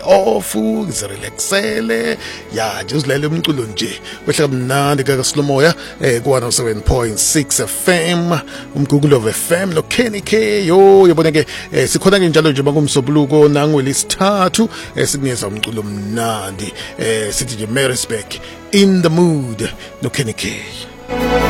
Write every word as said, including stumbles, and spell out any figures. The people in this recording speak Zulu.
off ngizirelaxele ya nje uzilele umculo nje wehle kamnandi kaka Slomoya eh ku one oh seven point six F M umgugulo of F M no Kenny K yo yabona ke eh, sikhona ke njalo nje bangumsobuluko nangwelesithathu eh, sikunikeza umculo mnandi eh sithi nje Mary's back in the mood no Kenny K.